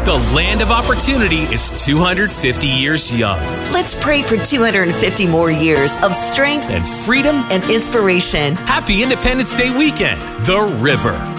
The land of opportunity is 250 years young. Let's pray for 250 more years of strength and freedom and inspiration. Happy Independence Day weekend. The River.